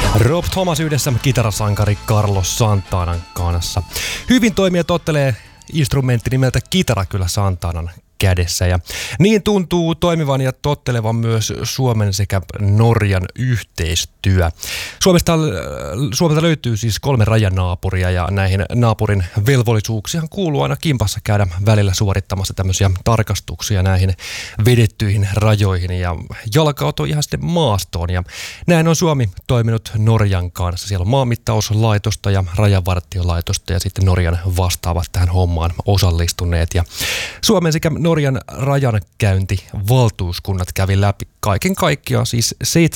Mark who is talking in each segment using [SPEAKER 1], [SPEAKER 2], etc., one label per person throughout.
[SPEAKER 1] Rob Thomas yhdessä kitarasankari Carlos Santanan kanssa. Hyvin toimia tottelee instrumentti nimeltä kitara kyllä Santanan kädessä. Ja niin tuntuu toimivan ja tottelevan myös Suomen sekä Norjan yhteistyö. Suomelta löytyy siis 3 rajanaapuria ja näihin naapurin velvollisuuksiin kuuluu aina kimpassa käydä välillä suorittamassa tämmöisiä tarkastuksia näihin vedettyihin rajoihin ja jalkautua ihan sitten maastoon. Ja näin on Suomi toiminut Norjan kanssa. Siellä on maanmittauslaitosta ja rajavartiolaitosta ja sitten Norjan vastaavat tähän hommaan osallistuneet. Ja Suomen sekä Norjan rajankäyntivaltuuskunnat kävi läpi kaiken kaikkiaan siis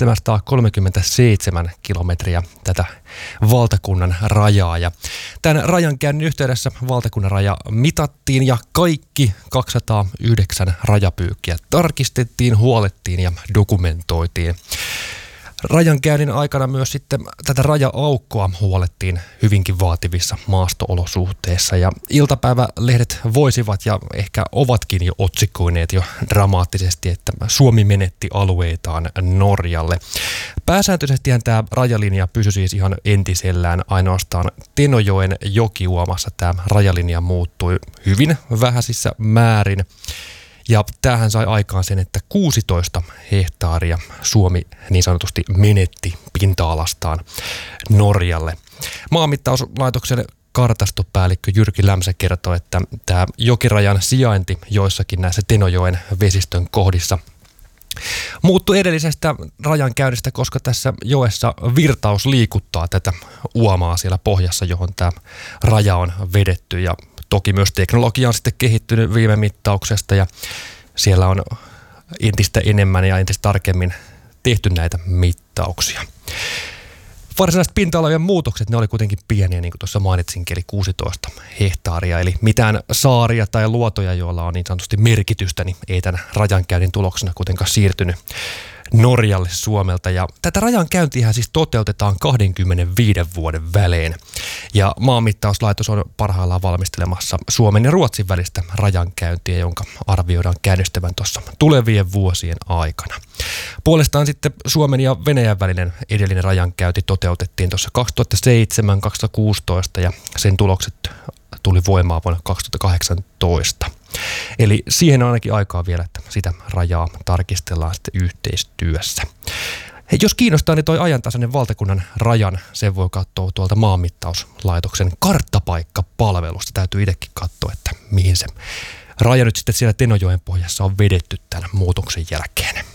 [SPEAKER 1] 737 kilometriä tätä valtakunnan rajaa. Ja tämän rajankäynnin yhteydessä valtakunnan raja mitattiin ja kaikki 209 rajapyykkiä tarkistettiin, huolettiin ja dokumentoitiin. Rajankäynnin aikana myös sitten tätä raja-aukkoa huolettiin hyvinkin vaativissa maasto-olosuhteissa ja iltapäivälehdet voisivat ja ehkä ovatkin jo otsikoineet jo dramaattisesti, että Suomi menetti alueitaan Norjalle. Pääsääntöisestihän tämä rajalinja pysyi siis ihan entisellään, ainoastaan Tenojoen jokiuomassa tämä rajalinja muuttui hyvin vähäisissä määrin. Ja tämähän sai aikaan sen, että 16 hehtaaria Suomi niin sanotusti menetti pinta-alastaan Norjalle. Maanmittauslaitoksen kartastopäällikkö Jyrki Lämsä kertoi, että tämä jokirajan sijainti joissakin näissä Tenojoen vesistön kohdissa muuttui edellisestä rajankäynnistä, koska tässä joessa virtaus liikuttaa tätä uomaa siellä pohjassa, johon tämä raja on vedetty. Ja toki myös teknologia on sitten kehittynyt viime mittauksesta ja siellä on entistä enemmän ja entistä tarkemmin tehty näitä mittauksia. Varsinaiset pinta-alojen muutokset, ne oli kuitenkin pieniä, niin kuin tuossa mainitsinkin, eli 16 hehtaaria. Eli mitään saaria tai luotoja, joilla on niin sanotusti merkitystä, niin ei tämän rajankäynnin tuloksena kuitenkaan siirtynyt Norjalle Suomelta. Ja tätä rajankäyntiä siis toteutetaan 25 vuoden välein. Ja maanmittauslaitos on parhaillaan valmistelemassa Suomen ja Ruotsin välistä rajankäyntiä, jonka arvioidaan käynnistyvän tuossa tulevien vuosien aikana. Puolestaan sitten Suomen ja Venäjän välinen edellinen rajankäynti toteutettiin tuossa 2007-2016 ja sen tulokset tuli voimaan vuonna 2018. Eli siihen on ainakin aikaa vielä, että sitä rajaa tarkistellaan sitten yhteistyössä. Hei, jos kiinnostaa, niin toi ajantasainen valtakunnan rajan, sen voi katsoa tuolta maanmittauslaitoksen karttapaikkapalvelusta. Täytyy itsekin katsoa, että mihin se raja nyt sitten siellä Tenojoen pohjassa on vedetty tämän muutoksen jälkeen.